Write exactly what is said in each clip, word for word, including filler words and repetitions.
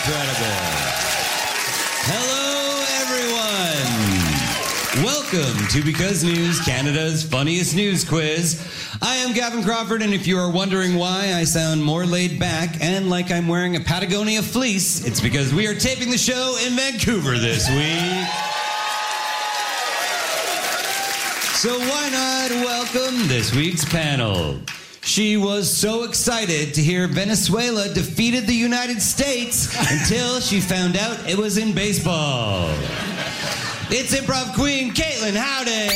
incredible. Hello, everyone. Welcome to Because News, Canada's funniest news quiz. I am Gavin Crawford, and if you are wondering why I sound more laid back and like I'm wearing a Patagonia fleece, it's because we are taping the show in Vancouver this week. So why not welcome this week's panel? She was so excited to hear Venezuela defeated the United States until she found out it was in baseball. It's improv queen Caitlin Howden.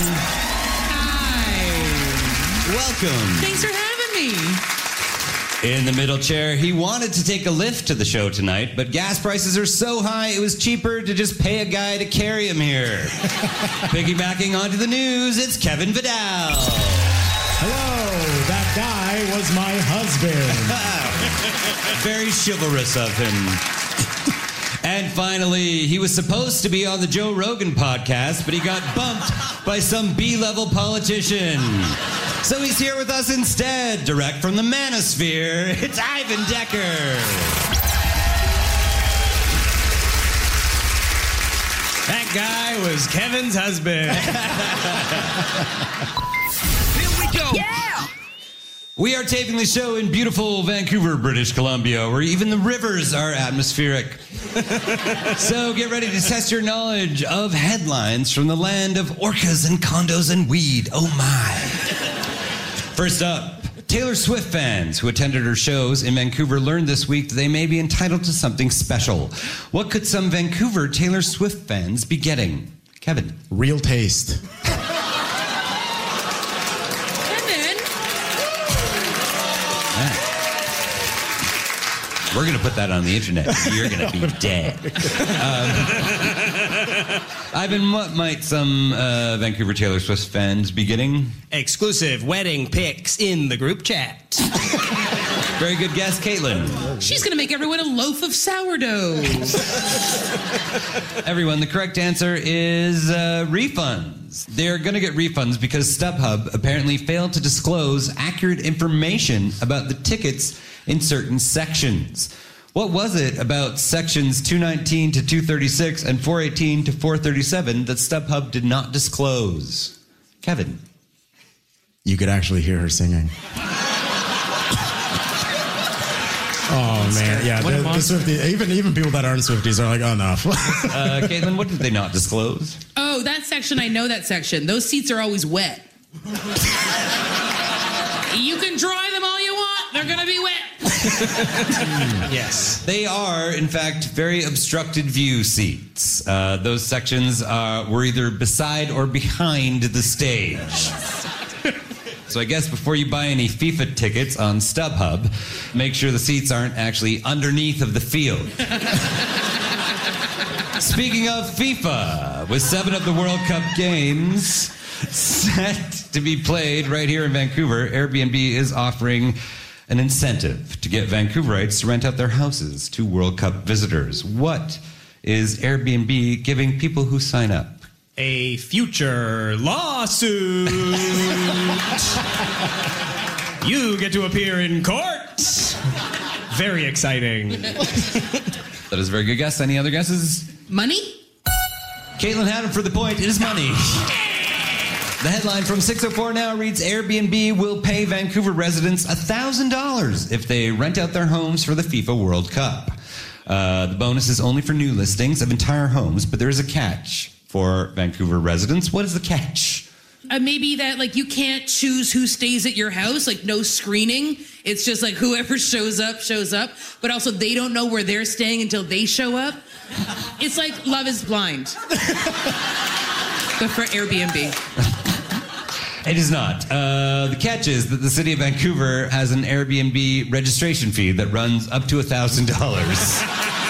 Hi. Welcome. Thanks for having me. In the middle chair, he wanted to take a lift to the show tonight, but gas prices are so high it was cheaper to just pay a guy to carry him here. Piggybacking onto the news, it's Kevin Vidal. Hello, that guy was my husband. Very chivalrous of him. And finally, he was supposed to be on the Joe Rogan podcast, but he got bumped by some B-level politician. So he's here with us instead, direct from the manosphere. It's Ivan Decker. That guy was Kevin's husband. Yeah! We are taping the show in beautiful Vancouver, British Columbia, where even the rivers are atmospheric. So get ready to test your knowledge of headlines from the land of orcas and condos and weed. Oh my. First up, Taylor Swift fans who attended her shows in Vancouver learned this week that they may be entitled to something special. What could some Vancouver Taylor Swift fans be getting? Kevin. Real taste. We're going to put that on the internet. You're going to be dead. Um, Ivan, what might some uh, Vancouver Taylor Swift fans be getting? Exclusive wedding pics in the group chat. Very good guess, Caitlin. She's going to make everyone a loaf of sourdough. Everyone, the correct answer is uh, refunds. They're going to get refunds because StubHub apparently failed to disclose accurate information about the tickets in certain sections. What was it about sections two nineteen to two thirty-six and four eighteen to four thirty-seven that StubHub did not disclose? Kevin. You could actually hear her singing. Oh, man. Yeah, the, the Swifties, even, even people that aren't Swifties are like, oh, no. uh, Caitlin, what did they not disclose? Oh, that section, I know that section. Those seats are always wet. You can dry them all you want. They're going to be wet. Yes. They are, in fact, very obstructed view seats. Uh, those sections uh, were either beside or behind the stage. So I guess before you buy any FIFA tickets on StubHub, make sure the seats aren't actually underneath of the field. Speaking of FIFA, with seven of the World Cup games set to be played right here in Vancouver, Airbnb is offering an incentive to get Vancouverites to rent out their houses to World Cup visitors. What is Airbnb giving people who sign up? A future lawsuit. You get to appear in court. Very exciting. That is a very good guess. Any other guesses? Money? Caitlin had him for the point. It is money. The headline from six oh four Now reads, Airbnb will pay Vancouver residents one thousand dollars if they rent out their homes for the FIFA World Cup. Uh, the bonus is only for new listings of entire homes, but there is a catch for Vancouver residents. What is the catch? Uh, maybe that, like, you can't choose who stays at your house, like, no screening. It's just, like, whoever shows up, shows up. But also, they don't know where they're staying until they show up. It's like Love is Blind. But for Airbnb. It is not. Uh, the catch is that the city of Vancouver has an Airbnb registration fee that runs up to one thousand dollars.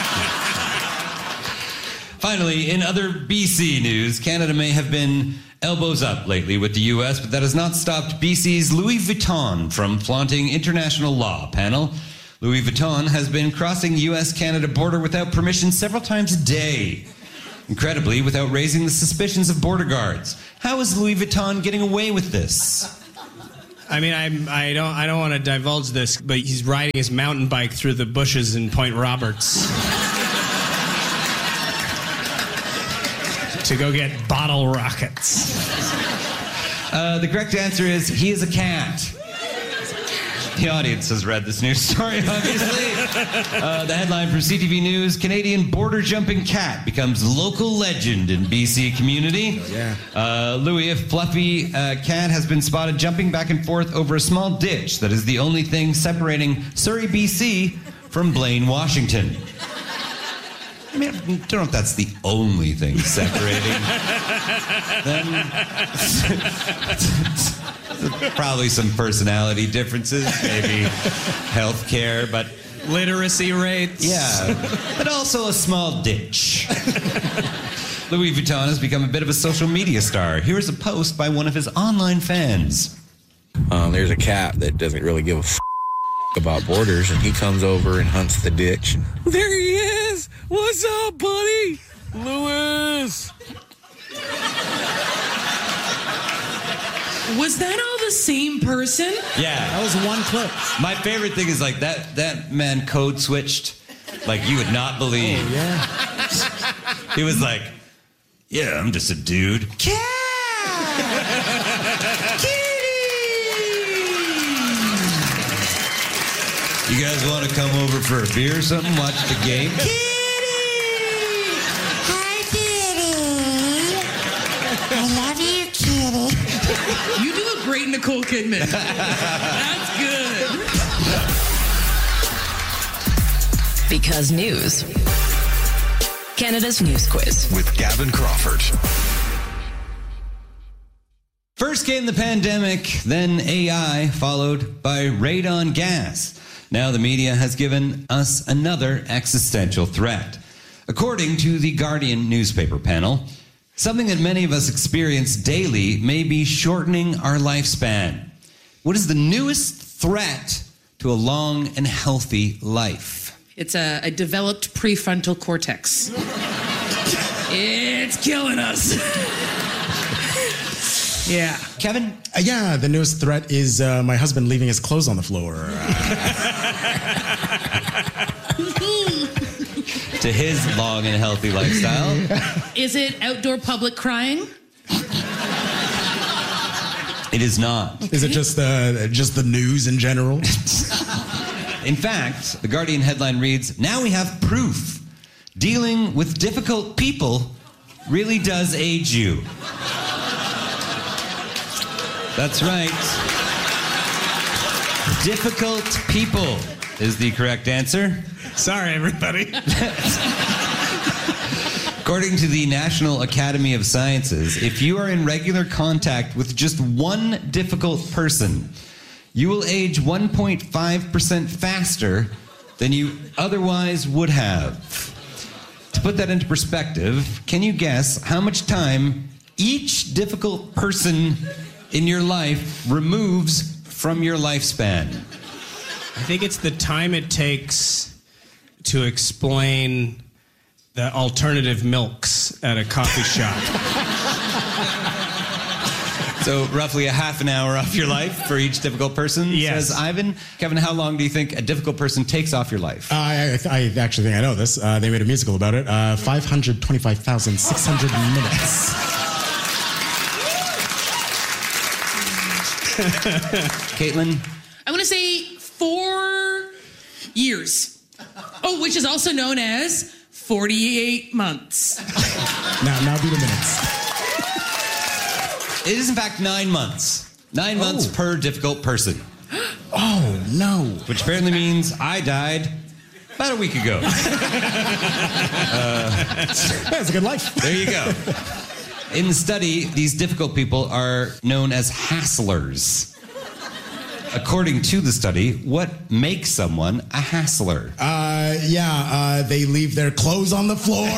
Finally, in other B C news, Canada may have been elbows up lately with the U S, but that has not stopped B C's Louis Vuitton from flaunting international law. Panel, Louis Vuitton has been crossing the U S Canada border without permission several times a day. Incredibly, without raising the suspicions of border guards. How is Louis Vuitton getting away with this? I mean, I'm, I don't, I don't want to divulge this, but he's riding his mountain bike through the bushes in Point Roberts to go get bottle rockets. Uh, the correct answer is he is a cat. The audience has read this news story, obviously. Uh, the headline from C T V News, Canadian border-jumping cat becomes local legend in B C community. Oh, yeah. Uh, Louis, a fluffy uh, cat has been spotted jumping back and forth over a small ditch that is the only thing separating Surrey, B C from Blaine, Washington. I mean, I don't know if that's the only thing separating them. Probably some personality differences, maybe healthcare, but literacy rates. Yeah, but also a small ditch. Louis Vuitton has become a bit of a social media star. Here's a post by one of his online fans. Um, there's a cat that doesn't really give a f- about borders, and he comes over and hunts the ditch. There he is! What's up, buddy? Louis! Was that all the same person? Yeah. That was one clip. My favorite thing is like that that man code switched like you would not believe. Oh, yeah. He was like, yeah, I'm just a dude. Cat! You guys want to come over for a beer or something? Watch the game? Kitty! Hi, Kitty. I love you, Kitty. You do a great Nicole Kidman. That's good. Because News. Canada's News Quiz. With Gavin Crawford. First came the pandemic, then A I, followed by radon gas. Now the media has given us another existential threat. According to the Guardian newspaper panel, something that many of us experience daily may be shortening our lifespan. What is the newest threat to a long and healthy life? It's a, a developed prefrontal cortex. It's killing us. Yeah. Kevin? Uh, yeah, the newest threat is uh, my husband leaving his clothes on the floor. Uh, To his long and healthy lifestyle. Is it outdoor public crying? It is not. is it just uh, just the news in general? In fact, the Guardian headline reads, now we have proof. Dealing with difficult people really does age you. That's right. Difficult people is the correct answer. Sorry, everybody. According to the National Academy of Sciences, if you are in regular contact with just one difficult person, you will age one point five percent faster than you otherwise would have. To put that into perspective, can you guess how much time each difficult person in your life removes from your lifespan? I think it's the time it takes to explain the alternative milks at a coffee shop. So roughly a half an hour off your life for each difficult person, Yes. says Ivan. Kevin, how long do you think a difficult person takes off your life? Uh, I, I actually think I know this. Uh, they made a musical about it. Uh, five hundred twenty-five thousand six hundred minutes. Caitlin? I'm going to say four years. Oh, which is also known as forty-eight months. Now, now do the minutes. It is in fact nine months. Nine months Oh. per difficult person. Oh, no. Which apparently means I died about a week ago. That's a good life. There you go. In the study, these difficult people are known as hasslers. According to the study, what makes someone a hassler? Uh, yeah, uh, they leave their clothes on the floor.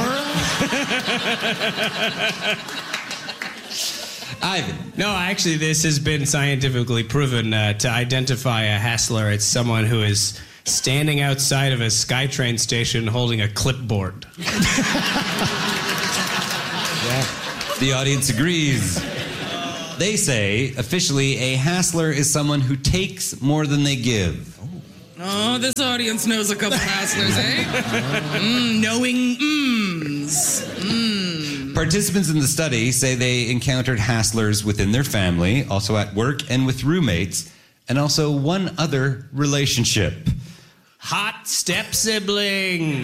Ivan. No, actually, this has been scientifically proven uh, to identify a hassler. It's someone who is standing outside of a SkyTrain station holding a clipboard. The audience agrees. They say, officially, a hassler is someone who takes more than they give. Oh, this audience knows a couple hasslers, eh? Mm, knowing mms. Mm. Participants in the study say they encountered hasslers within their family, also at work and with roommates, and also one other relationship. Hot step sibling.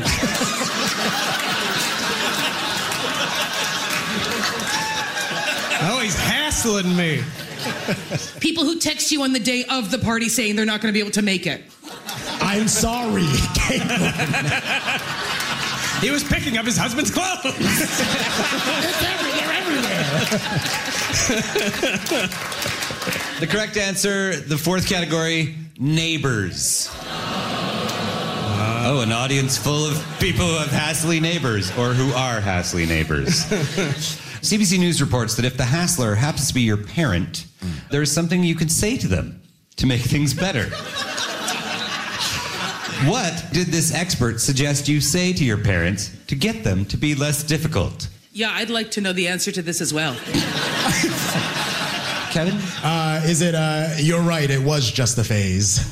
Oh, he's hassling me. People who text you on the day of the party saying they're not going to be able to make it. I'm sorry, Caitlin. He was picking up his husband's clothes. It's everywhere, everywhere. The correct answer, the fourth category, neighbors. Oh, an audience full of people who have hassly neighbors or who are hassly neighbors. C B C News reports that if the hassler happens to be your parent, there is something you can say to them to make things better. What did this expert suggest you say to your parents to get them to be less difficult? Yeah, I'd like to know the answer to this as well. Kevin? Uh, is it, uh, you're right, it was just a phase.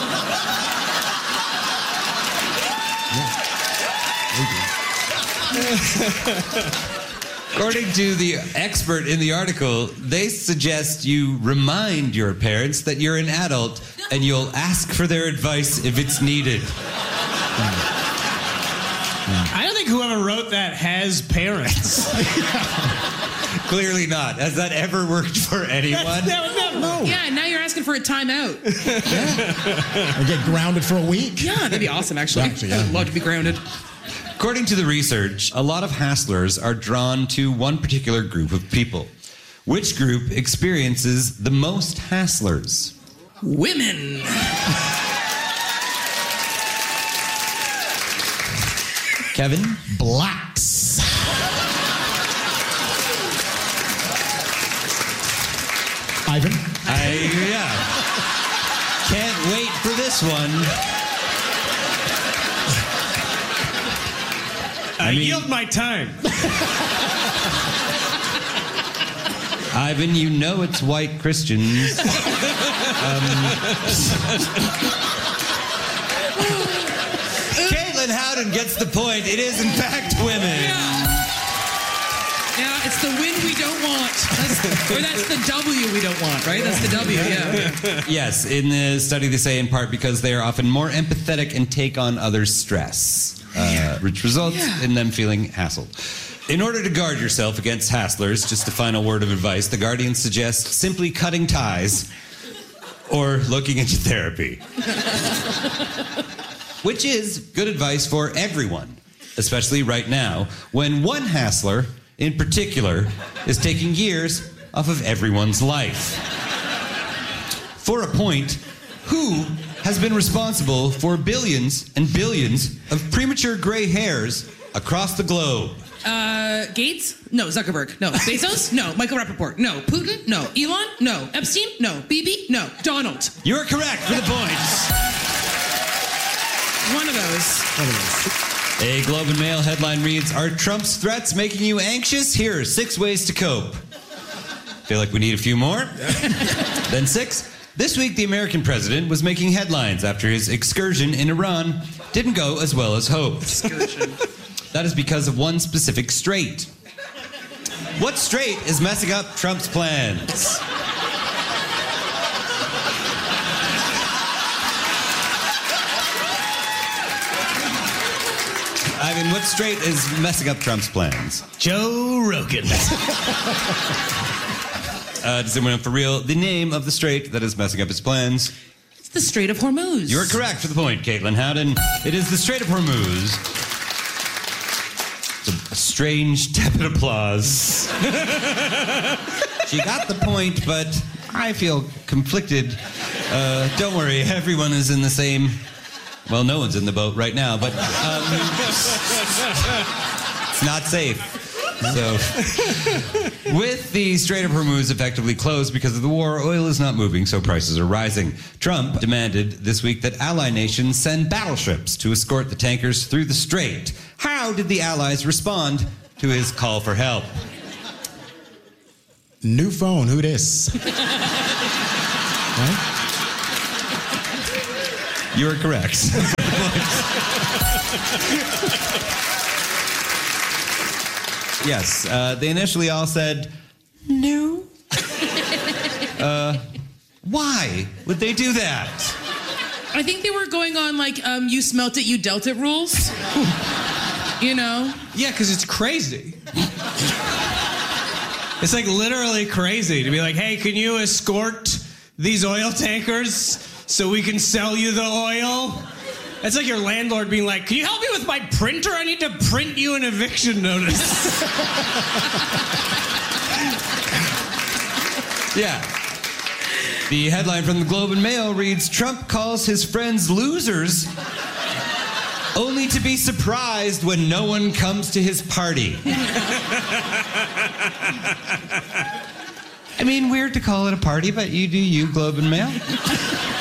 According to the expert in the article, they suggest you remind your parents that you're an adult and you'll ask for their advice if it's needed. I don't think whoever wrote that has parents. Clearly not. Has that ever worked for anyone? No, no, no. Yeah, now you're asking for a timeout. I get grounded for a week. Yeah, that'd be awesome, actually. Actually, yeah. I'd love to be grounded. According to the research, a lot of hasslers are drawn to one particular group of people. Which group experiences the most hasslers? Women. Kevin? Blacks. Ivan? I, yeah. Can't wait for this one. I mean, yield my time. Ivan, you know it's white Christians. um, Caitlin Howden gets the point. It is, in fact, women. Yeah. Yeah, it's the win we don't want. That's, or that's the W we don't want, right? That's the W, yeah. Yes, in the study they say in part because they are often more empathetic and take on others' stress, uh, which results Yeah. in them feeling hassled. In order to guard yourself against hasslers, just a final word of advice, the Guardian suggests simply cutting ties or looking into therapy. Which is good advice for everyone, especially right now, when one hassler in particular is taking years off of everyone's life. For a point, who has been responsible for billions and billions of premature gray hairs across the globe? Uh, Gates? No. Zuckerberg? No. Bezos? No. Michael Rappaport? No. Putin? No. Elon? No. Epstein? No. Bibi? No. Donald? You're correct for the points. One of those. One of those. A Globe and Mail headline reads, "Are Trump's threats making you anxious? Here are six ways to cope." Feel like we need a few more? Then six. This week, the American president was making headlines after his excursion in Iran didn't go as well as hoped. Excursion. That is because of one specific strait. What strait is messing up Trump's plans? I mean, what strait is messing up Trump's plans? Joe Rogan. Uh, does anyone know for real the name of the strait that is messing up his plans? It's the Strait of Hormuz. You're correct for the point, Caitlin Howden. It is the Strait of Hormuz. It's a, a strange tepid applause. She got the point, but I feel conflicted. Uh, don't worry, everyone is in the same... Well, no one's in the boat right now, but um, it's not safe. So, with the Strait of Hormuz effectively closed because of the war, oil is not moving, so prices are rising. Trump demanded this week that ally nations send battleships to escort the tankers through the strait. How did the allies respond to his call for help? new phone, who this? Right? You are correct. Yes, uh, they initially all said, no. uh, why would they do that? I think they were going on like, um, you smelt it, you dealt it rules. You know? Yeah, because it's crazy. It's like literally crazy to be like, hey, can you escort these oil tankers so we can sell you the oil? That's like your landlord being like, can you help me with my printer? I need to print you an eviction notice. Yeah. The headline from the Globe and Mail reads, Trump calls his friends losers only to be surprised when no one comes to his party. I mean, weird to call it a party, but you do you, Globe and Mail.